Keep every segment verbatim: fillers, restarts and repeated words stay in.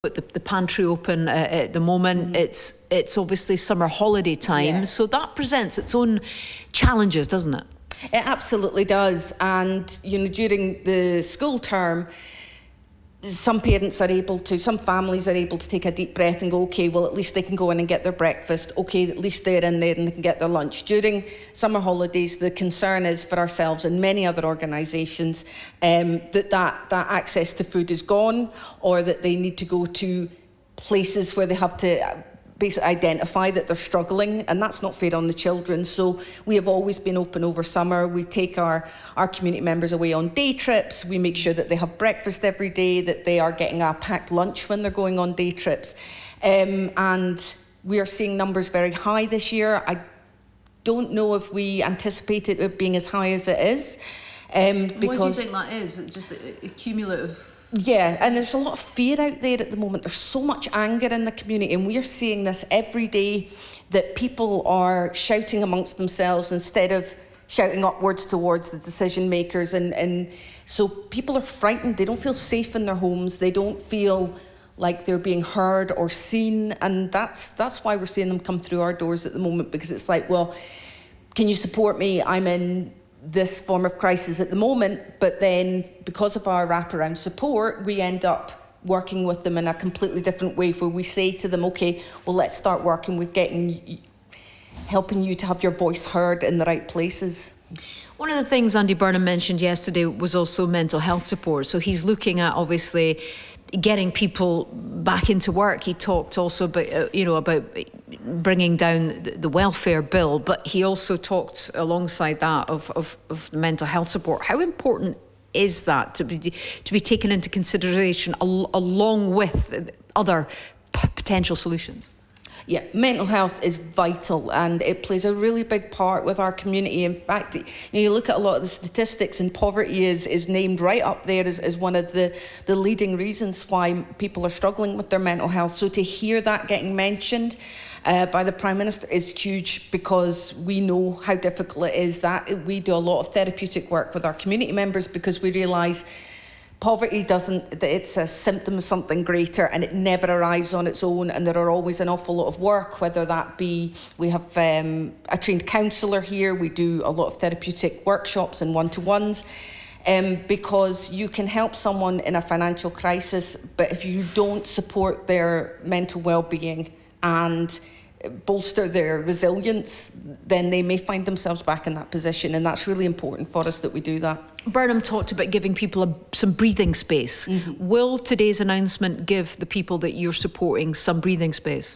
The, the pantry open uh, at the moment. Mm. It's it's obviously summer holiday time, yeah. So that presents its own challenges, doesn't it? It absolutely does. And you know, during the school term, some parents are able to, some families are able to take a deep breath and go, okay, well, at least they can go in and get their breakfast. Okay, at least they're in there and they can get their lunch. During summer holidays, the concern is for ourselves and many other organisations um, that, that that access to food is gone, or that they need to go to places where they have to basically identify that they're struggling, and that's not fair on the children. So we have always been open over summer. We take our, our community members away on day trips. We make sure that they have breakfast every day, that they are getting a packed lunch when they're going on day trips. Um, and we are seeing numbers very high this year. I don't know if we anticipated it being as high as it is. Um, because Why do you think that is? It's just a, a cumulative... Yeah, and there's a lot of fear out there at the moment. There's so much anger in the community, and we are seeing this every day, that people are shouting amongst themselves instead of shouting upwards towards the decision makers. And, and so people are frightened. They don't feel safe in their homes. They don't feel like they're being heard or seen. And that's that's why we're seeing them come through our doors at the moment, because it's like, well, can you support me? I'm in this form of crisis at the moment, but then because of our wraparound support, we end up working with them in a completely different way, where we say to them, okay, well, let's start working with getting, helping you to have your voice heard in the right places. One of the things Andy Burnham mentioned yesterday was also mental health support. So he's looking at, obviously, getting people back into work. He talked also about, uh, you know, about bringing down the welfare bill, but he also talked alongside that of, of, of mental health support. How important is that to be to be taken into consideration al- along with other p- potential solutions? Yeah, mental health is vital, and it plays a really big part with our community. In fact, you know, you look at a lot of the statistics, and poverty is, is named right up there as, as one of the, the leading reasons why people are struggling with their mental health. So to hear that getting mentioned uh, by the Prime Minister is huge, because we know how difficult it is. That we do a lot of therapeutic work with our community members, because we realise poverty doesn't, it's a symptom of something greater, and it never arrives on its own, and there are always an awful lot of work, whether that be, we have um, a trained counsellor here, we do a lot of therapeutic workshops and one-to-ones, um, because you can help someone in a financial crisis, but if you don't support their mental well-being and bolster their resilience, then they may find themselves back in that position, and that's really important for us that we do that. Burnham talked about giving people a, some breathing space. Mm-hmm. Will today's announcement give the people that you're supporting some breathing space?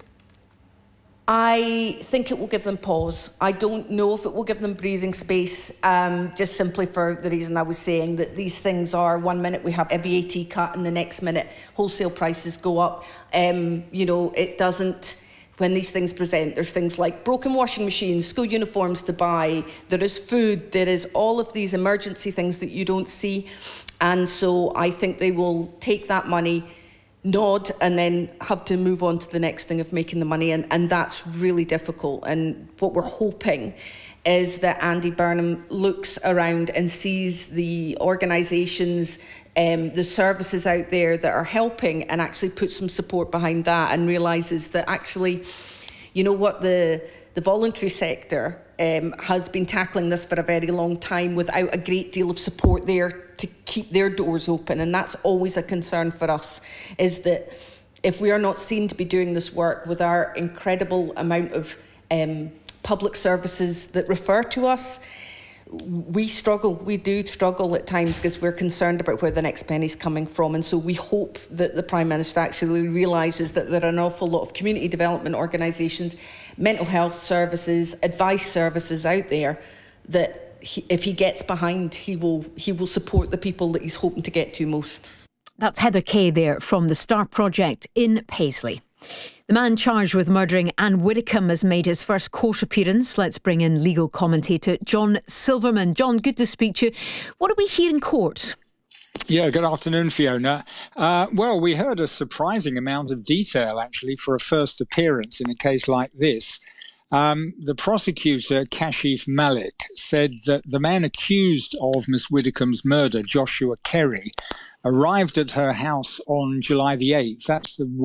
I think it will give them pause. I don't know if it will give them breathing space, um, just simply for the reason I was saying, that these things are, one minute we have a V A T cut and the next minute wholesale prices go up. Um, you know, it doesn't... When these things present, there's things like broken washing machines, school uniforms to buy, there is food, there is all of these emergency things that you don't see. And so I think they will take that money, nod, and then have to move on to the next thing of making the money. And, and that's really difficult. And what we're hoping is that Andy Burnham looks around and sees the organisations, Um, the services out there that are helping, and actually put some support behind that, and realises that actually, you know what, the the voluntary sector um, has been tackling this for a very long time without a great deal of support there to keep their doors open. And that's always a concern for us, is that if we are not seen to be doing this work with our incredible amount of um, public services that refer to us, we struggle, we do struggle at times, because we're concerned about where the next penny's coming from. And so we hope that the Prime Minister actually realises that there are an awful lot of community development organisations, mental health services, advice services out there that he, if he gets behind, he will he will support the people that he's hoping to get to most. That's Heather Kay there from the STAR Project in Paisley. The man charged with murdering Anne Widdecombe has made his first court appearance. Let's bring in legal commentator John Silverman. John, good to speak to you. What do we hear in court? Yeah, good afternoon, Fiona. Uh, well, we heard a surprising amount of detail, actually, for a first appearance in a case like this. Um, the prosecutor, Kashif Malik, said that the man accused of Miss Widdicombe's murder, Joshua Kerry, arrived at her house on July the eighth. That's the